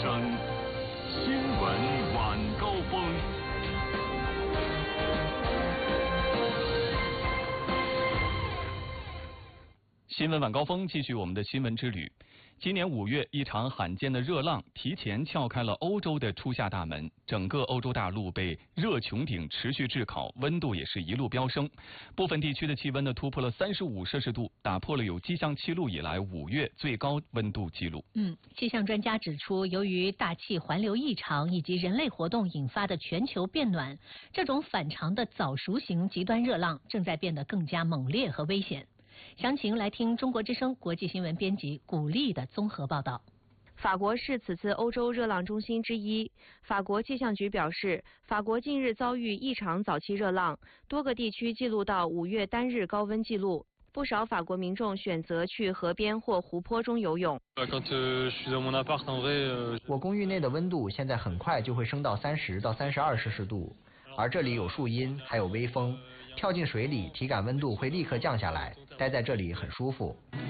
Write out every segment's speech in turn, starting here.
声，新闻晚高峰。 新闻晚高峰继续我们的新闻之旅。今年5月，一场罕见的热浪提前撬开了欧洲的初夏大门，整个欧洲大陆被热穹顶持续炙烤，温度也是一路飙升。部分地区的气温突破了35摄氏度，打破了有气象记录以来5月最高温度记录。 气象专家指出，由于大气环流异常以及人类活动引发的全球变暖，这种反常的早熟型极端热浪正在变得更加猛烈和危险。详情来听中国之声国际新闻编辑古丽的综合报道。 法国是此次欧洲热浪中心之一。法国气象局表示，法国近日遭遇异常早期热浪，多个地区记录到5月单日高温记录。不少法国民众选择去河边或湖泊中游泳。 我公寓内的温度现在很快就会升到30到32摄氏度，而这里有树荫，还有微风。跳进水里，体感温度会立刻降下来，待在这里很舒服。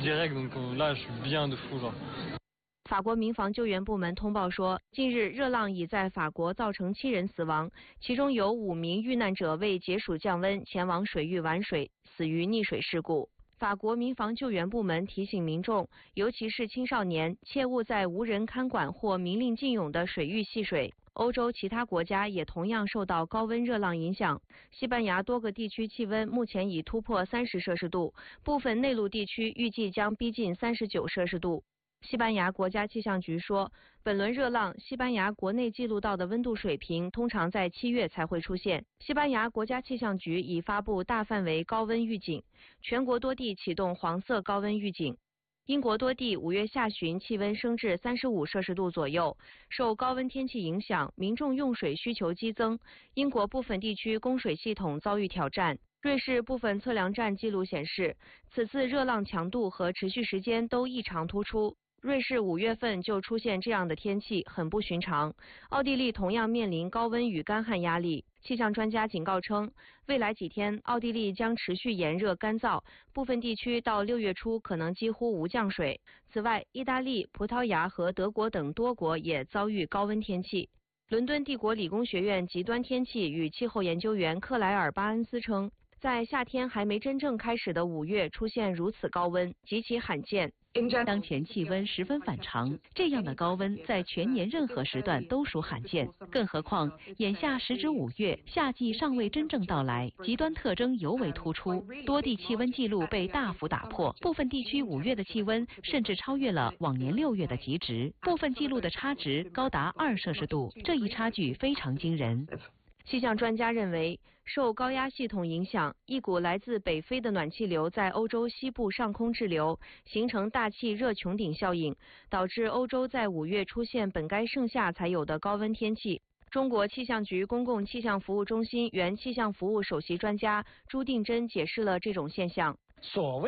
法国民防救援部门通报说，近日热浪已在法国造成7人死亡，其中有5名遇难者为解暑降温前往水域玩水，死于溺水事故。法国民防救援部门提醒民众，尤其是青少年，切勿在无人看管或明令禁泳的水域戏水。欧洲其他国家也同样受到高温热浪影响，西班牙多个地区气温目前已突破30摄氏度，部分内陆地区预计将逼近39摄氏度。西班牙国家气象局说，本轮热浪西班牙国内记录到的温度水平通常在7月才会出现。西班牙国家气象局已发布大范围高温预警，全国多地启动黄色高温预警。英国多地5月下旬气温升至35摄氏度左右，受高温天气影响，民众用水需求激增，英国部分地区供水系统遭遇挑战。瑞士部分测量站记录显示，此次热浪强度和持续时间都异常突出。瑞士5月份就出现这样的天气，很不寻常。奥地利同样面临高温与干旱压力。气象专家警告称，未来几天奥地利将持续炎热干燥，部分地区到6月初可能几乎无降水。此外，意大利、葡萄牙和德国等多国也遭遇高温天气。伦敦帝国理工学院极端天气与气候研究员克莱尔·巴恩斯称，在夏天还没真正开始的5月出现如此高温，极其罕见。 当前气温十分反常，这样的高温在全年任何时段都属罕见，更何况眼下时值5月，夏季尚未真正到来，极端特征尤为突出，多地气温记录被大幅打破，部分地区5月的气温甚至超越了往年6月的极值，部分记录的差值高达2摄氏度，这一差距非常惊人。 气象专家认为，受高压系统影响，一股来自北非的暖气流在欧洲西部上空滞留，形成大气热穹顶效应，导致欧洲在5月出现本该盛夏才有的高温天气。中国气象局公共气象服务中心原气象服务首席专家朱定真解释了这种现象。